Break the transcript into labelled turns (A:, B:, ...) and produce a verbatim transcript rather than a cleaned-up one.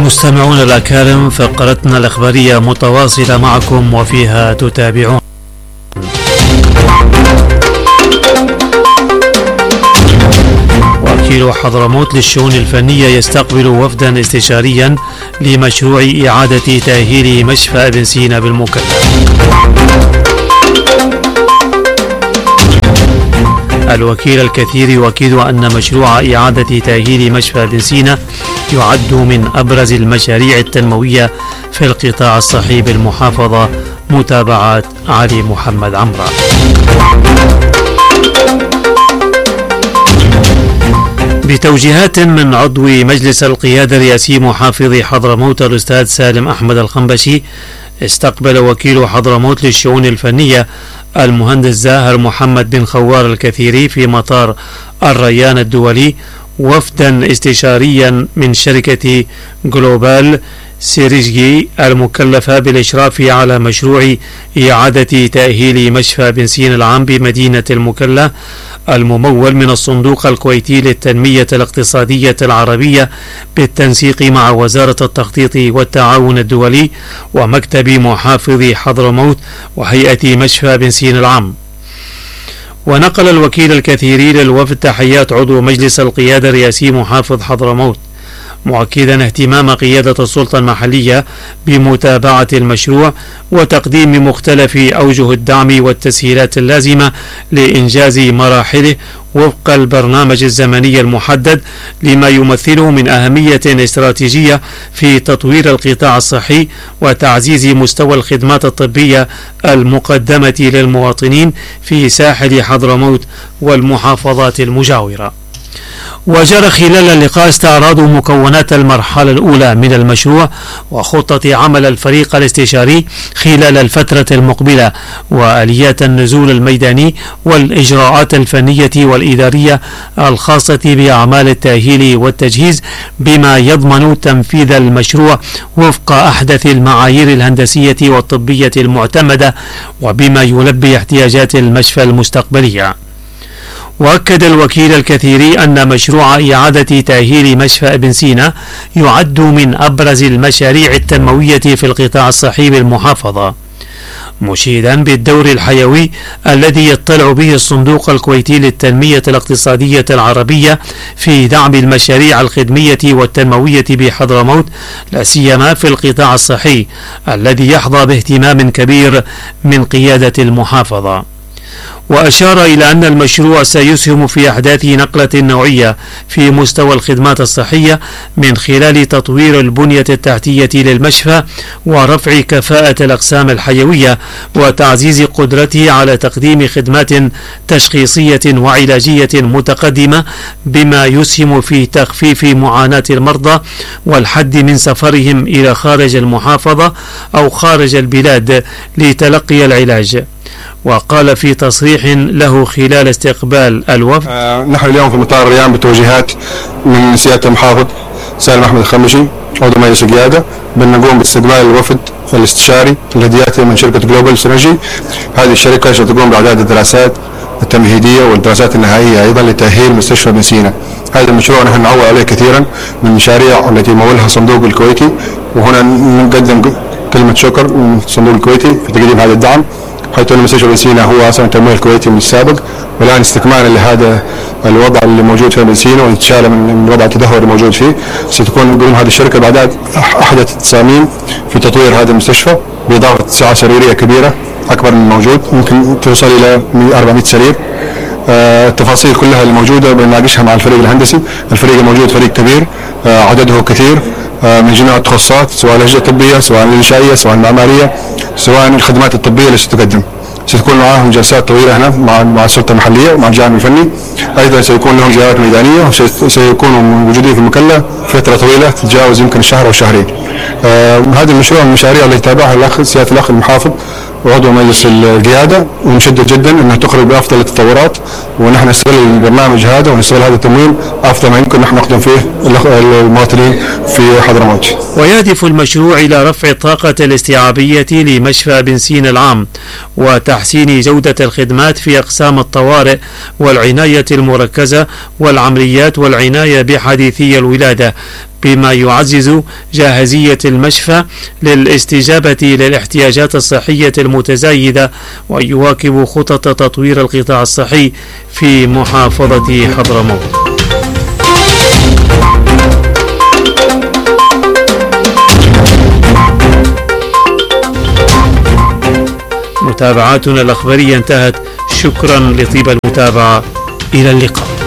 A: المستمعون الأكارم، فقرتنا الإخبارية متواصلة معكم وفيها تتابعون. وكيل حضرموت للشؤون الفنية يستقبل وفدا استشاريا لمشروع إعادة تأهيل مشفى ابن سينا بالمكلا. الوكيل الكثير يؤكد أن مشروع إعادة تأهيل مشفى ابن سينا يعد من أبرز المشاريع التنموية في القطاع الصحي بالمحافظة. متابعة علي محمد عمرة. بتوجيهات من عضو مجلس القيادة الرئاسي محافظ حضرموت الأستاذ سالم أحمد الخنبشي، استقبل وكيل حضرموت للشؤون الفنية المهندس زاهر محمد بن خوار الكثيري في مطار الريان الدولي وفدا استشاريا من شركة جلوبال سيريجي المكلفة بالإشراف على مشروع إعادة تأهيل مشفى بن سينا العام بمدينة المكلا، الممول من الصندوق الكويتي للتنمية الاقتصادية العربية بالتنسيق مع وزارة التخطيط والتعاون الدولي ومكتب محافظ حضرموت وهيئة مشفى بن سينا العام. ونقل الوكيل الكثيري للوفد تحيات عضو مجلس القيادة الرئاسي محافظ حضرموت، مؤكدا اهتمام قيادة السلطة المحلية بمتابعة المشروع وتقديم مختلف أوجه الدعم والتسهيلات اللازمة لإنجاز مراحله وفق البرنامج الزمني المحدد، لما يمثله من أهمية استراتيجية في تطوير القطاع الصحي وتعزيز مستوى الخدمات الطبية المقدمة للمواطنين في ساحل حضرموت والمحافظات المجاورة. وجرى خلال اللقاء استعراض مكونات المرحلة الأولى من المشروع وخطة عمل الفريق الاستشاري خلال الفترة المقبلة وآليات النزول الميداني والإجراءات الفنية والإدارية الخاصة بأعمال التأهيل والتجهيز، بما يضمن تنفيذ المشروع وفق أحدث المعايير الهندسية والطبية المعتمدة وبما يلبي احتياجات المشفى المستقبلية. وأكد الوكيل الكثيري أن مشروع إعادة تأهيل مشفى ابن سينا يعد من أبرز المشاريع التنموية في القطاع الصحي بالمحافظة، مشيدا بالدور الحيوي الذي يطلع به الصندوق الكويتي للتنمية الاقتصادية العربية في دعم المشاريع الخدمية والتنموية بحضرموت، لا سيما في القطاع الصحي الذي يحظى باهتمام كبير من قيادة المحافظة. وأشار إلى أن المشروع سيسهم في إحداث نقلة نوعية في مستوى الخدمات الصحية من خلال تطوير البنية التحتية للمشفى ورفع كفاءة الأقسام الحيوية وتعزيز قدرته على تقديم خدمات تشخيصية وعلاجية متقدمة، بما يسهم في تخفيف معاناة المرضى والحد من سفرهم إلى خارج المحافظة أو خارج البلاد لتلقي العلاج. وقال في تصريح له خلال استقبال الوفد:
B: آه نحن اليوم في مطار الريان بتوجيهات من سيادة المحافظ سالم أحمد الخنبشي عضو مجلس القيادة بنقوم باستقبال الوفد الاستشاري الذي يأتي من شركة جلوبال سينرجي. هذه الشركة ستقوم بإعداد الدراسات التمهيدية والدراسات النهائية أيضا لتأهيل مستشفى ابن سينا. هذا المشروع نحن نعول عليه كثيرا من المشاريع التي مولها الصندوق الكويتي، وهنا نقدم كلمة شكر من الصندوق الكويتي في تقديم هذا الدعم، حيث أن مستشفى ابن سينا هو أصلا التمويل الكويتي من السابق، والآن استكمالا لهذا الوضع اللي موجود في ابن سينا وانتشاله من الوضع التدهور الموجود فيه، ستكون قدوم هذه الشركة بإعداد أحدث التصاميم في تطوير هذا المستشفى بإضافة سعة سريرية كبيرة أكبر من الموجود، ممكن توصل إلى أربعمائة سرير. آه التفاصيل كلها الموجودة بنناقشها مع الفريق الهندسي. الفريق الموجود فريق كبير، آه عدده كثير، آه من جميع التخصصات، سواء الأجهزة الطبية سواء الإنشائية سواء المعمارية سواء الخدمات الطبية اللي ستقدم. ستكون معهم جلسات طويلة هنا مع مع السلطة المحلية ومع الجانب الفني، أيضا سيكون لهم زيارات ميدانية وسيكونوا موجودين في المكلا فترة طويلة تتجاوز يمكن شهر أو شهرين. آه هذا المشروع من المشاريع اللي يتابعها الأخ سيادة الأخ المحافظ وعضو مجلس القيادة، ونشدد جدا أنها تخرج بأفضل التطورات، ونحن نستغل البرنامج هذا ونستغل هذا التمويل أفضل ما يمكن نحن نخدم فيه المواطنين في حضرموت.
A: ويهدف المشروع إلى رفع الطاقة الاستيعابية لمشفى بن سينا العام وتحسين جودة الخدمات في أقسام الطوارئ والعناية المركزة والعمليات والعناية بحديثي الولادة، بما يعزز جاهزية المشفى للاستجابة للاحتياجات الصحية المتزايدة ويواكب خطط تطوير القطاع الصحي في محافظة حضرموت. متابعاتنا الأخبارية انتهت، شكرا لطيب المتابعة، إلى اللقاء.